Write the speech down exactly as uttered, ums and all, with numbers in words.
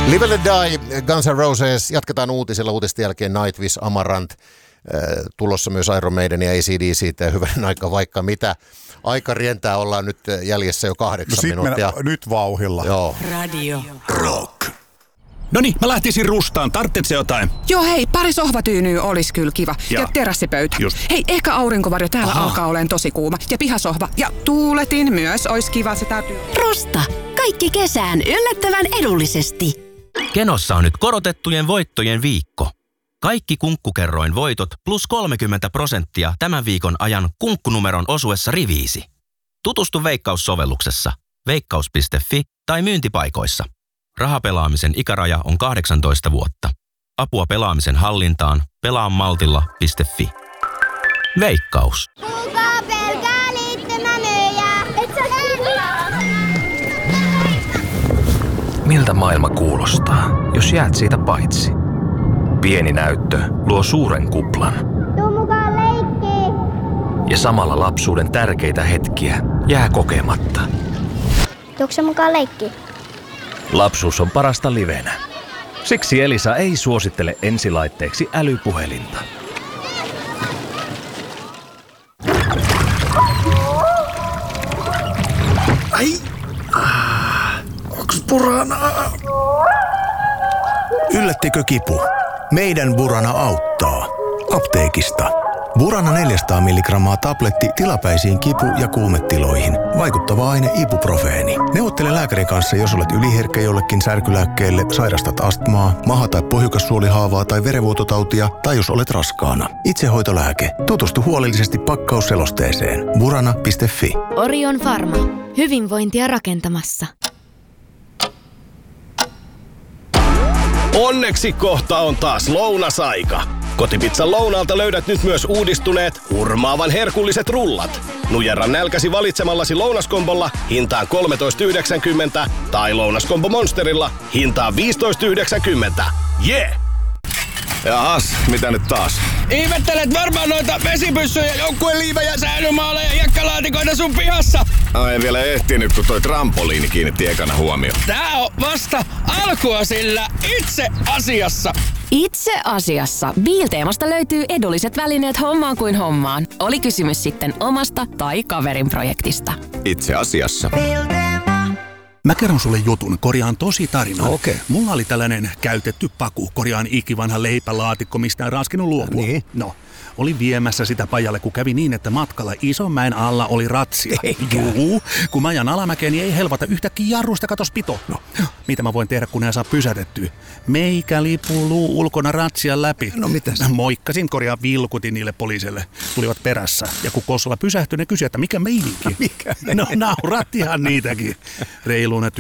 Live and Die, Guns N' Roses. Jatketaan uutisilla. Uutisten jälkeen Nightwish, Amarant. Äh, tulossa myös Iron Maiden ja A C D C ja hyvän aika vaikka mitä. Aika rientää, ollaan nyt jäljessä jo kahdeksan no minuuttia. Nyt vauhilla. Joo. Radio Rock. Noniin, mä lähtisin rustaan. Tarvitsetko jotain? Joo, hei, pari sohvatyynyä olisi kyllä kiva. Ja, ja terassipöytä. Just. Hei, ehkä aurinkovarjo, täällä Aha. alkaa olemaan tosi kuuma. Ja pihasohva. Ja tuuletin myös, olisi kiva, se täytyy. Rusta. Kaikki kesään yllättävän edullisesti. Kenossa on nyt korotettujen voittojen viikko. Kaikki kunkkukerroin voitot plus kolmekymmentä prosenttia tämän viikon ajan kunkkunumeron osuessa riviisi. Tutustu Veikkaus-sovelluksessa, veikkaus piste fi tai myyntipaikoissa. Rahapelaamisen ikäraja on kahdeksantoista vuotta. Apua pelaamisen hallintaan pelaamaltilla piste fi. Veikkaus. Kuka pelkää liittymämyyjää? Et sä Miltä maailma kuulostaa, jos jäät siitä paitsi? Pieni näyttö luo suuren kuplan. Tuu mukaan leikkiin. Ja samalla lapsuuden tärkeitä hetkiä jää kokematta. Tuutko sä mukaan leikkiin? Lapsuus on parasta livenä. Siksi Elisa ei suosittele ensilaitteeksi älypuhelinta. Ai! Ah, onks Burana? Yllättikö kipu? Meidän Burana auttaa. Apteekista. Burana neljäsataa milligrammaa tabletti tilapäisiin kipu- ja kuumetiloihin. Vaikuttava aine ibuprofeeni. Neuvottele lääkärin kanssa, jos olet yliherkkä jollekin särkylääkkeelle, sairastat astmaa, maha- tai pohjukassuolihaavaa tai verenvuototautia, tai jos olet raskaana. Itsehoitolääke. Tutustu huolellisesti pakkausselosteeseen. burana piste fi. Orion Pharma. Hyvinvointia rakentamassa. Onneksi kohta on taas lounasaika. Kotipizzan lounaalta löydät nyt myös uudistuneet, hurmaavan herkulliset rullat. Nujerra nälkäsi valitsemallasi lounaskombolla hintaan kolmetoista yhdeksänkymmentä tai lounaskombo Monsterilla hintaan viisitoista yhdeksänkymmentä. Jee! Yeah! Jahas, mitä nyt taas? Ihmettelet varmaan noita vesipyssyjä, joukkueliivejä, säilymaaleja ja hiekkalaatikoita sun pihassa. No en vielä ehtinyt, kun toi trampoliini kiinnitti ekana huomioon. Tää on vasta alkua sillä itse asiassa. Itse asiassa Biilteemasta löytyy edulliset välineet hommaan kuin hommaan. Oli kysymys sitten omasta tai kaverin projektista. Itse asiassa. Mä kerron sulle jutun, korjaan tosi tarina. Okei. Okay. Mulla oli tällainen käytetty paku, korjaan ikivanha leipälaatikko, mistä en raskinut luopua. Niin. No, olin viemässä sitä pajalle, kun kävi niin, että matkalla Isonmäen alla oli ratsia. Eikä. Juu, kun mä ajan alamäkeen, niin ei helpota yhtäkkiä jarrusta, katos pito. No, mitä mä voin tehdä, kun en saa pysätettyä? Meikä lipuluu ulkona ratsian läpi. No mitäs? Moikkasin, korjaan vilkutin niille poliisille. Tulivat perässä. Ja kun Kossola pysähtyi, ne kysyi, että mikä meininki? Mikä No naurattihan niitäkin. Reiluuna